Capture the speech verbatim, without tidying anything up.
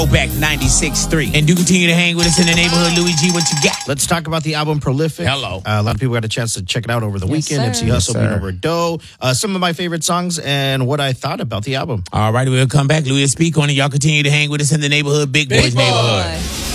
Back ninety-six point three. And do continue to hang with us in the neighborhood. Louis G, what you got? Let's talk about the album Prolific. Hello. Uh, a lot of people got a chance to check it out over the Yes, weekend. sir. Nipsey Hussle, Yes, Being sir. Over Doe. Uh, some of my favorite songs and what I thought about the album. All right, we'll come back. Louis will speak on it. Y'all continue to hang with us in the neighborhood. Big, Boys Boy. Neighborhood.